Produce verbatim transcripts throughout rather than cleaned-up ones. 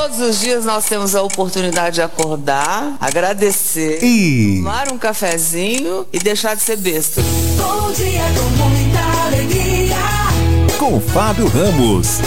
Todos os dias nós temos a oportunidade de acordar, agradecer, e... tomar um cafezinho e deixar de ser besta. Bom dia com muita alegria. Com Fábio Ramos.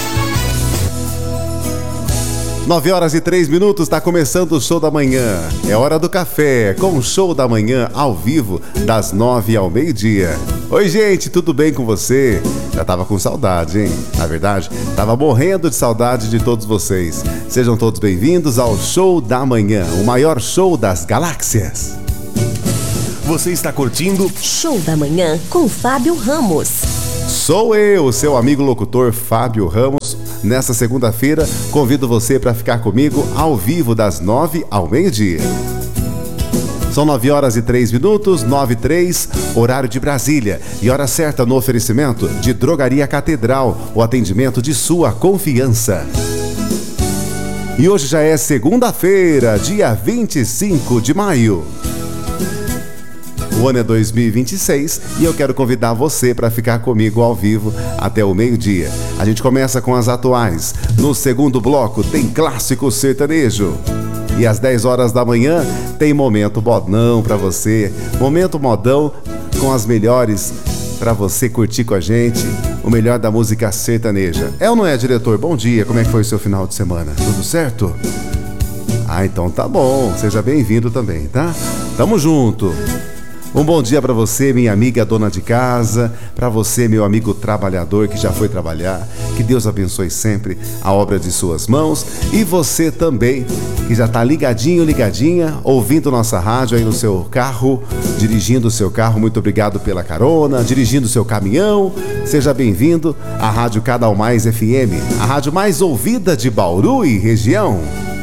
nove horas e três minutos, está começando o Show da Manhã. É hora do café, com o Show da Manhã ao vivo, das nove ao meio-dia. Oi, gente, tudo bem com você? Já tava com saudade, hein? Na verdade, tava morrendo de saudade de todos vocês. Sejam todos bem-vindos ao Show da Manhã, o maior show das galáxias. Você está curtindo Show da Manhã com Fábio Ramos. Sou eu, seu amigo locutor Fábio Ramos. Nessa segunda-feira, convido você para ficar comigo ao vivo das nove ao meio-dia. São nove horas e três minutos, nove e três, horário de Brasília. E hora certa no oferecimento de Drogaria Catedral, o atendimento de sua confiança. E hoje já é segunda-feira, dia vinte e cinco de maio. O ano é dois mil e vinte e seis e eu quero convidar você para ficar comigo ao vivo até o meio-dia. A gente começa com as atuais. No segundo bloco tem clássico sertanejo. E às dez horas da manhã tem Momento Modão para você. Momento Modão com as melhores para você curtir com a gente. O melhor da música sertaneja. É ou não é, diretor? Bom dia, como é que foi o seu final de semana? Tudo certo? Ah, então tá bom. Seja bem-vindo também, tá? Tamo junto. Um bom dia para você, minha amiga dona de casa, para você, meu amigo trabalhador que já foi trabalhar. Que Deus abençoe sempre a obra de suas mãos. E você também, que já tá ligadinho, ligadinha, ouvindo nossa rádio aí no seu carro, dirigindo o seu carro. Muito obrigado pela carona, dirigindo o seu caminhão. Seja bem-vindo à Rádio Canal Mais F M, a rádio mais ouvida de Bauru e região.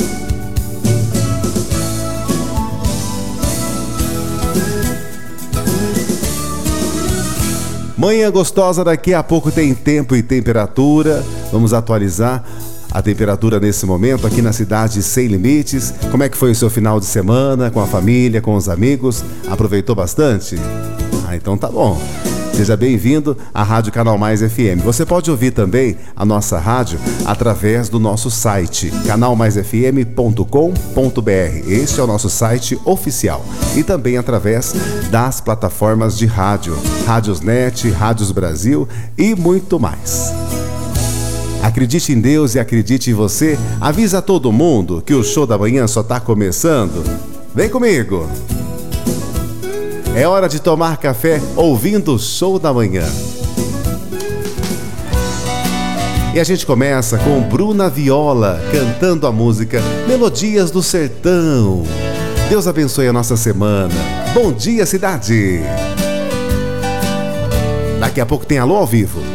Manhã gostosa, daqui a pouco tem tempo e temperatura. Vamos atualizar a temperatura nesse momento aqui na cidade Sem Limites. Como é que foi o seu final de semana, com a família, com os amigos? Aproveitou bastante? Ah, então tá bom. Seja bem-vindo à Rádio Canal Mais F M. Você pode ouvir também a nossa rádio através do nosso site, canal mais f m ponto com ponto b r. Este é o nosso site oficial. E também através das plataformas de rádio, Rádios Net, Rádios Brasil e muito mais. Acredite em Deus e acredite em você. Avisa todo mundo que o Show da Manhã só está começando. Vem comigo! É hora de tomar café ouvindo o Show da Manhã. E a gente começa com Bruna Viola cantando a música Melodias do Sertão. Deus abençoe a nossa semana. Bom dia, cidade! Daqui a pouco tem Alô ao Vivo.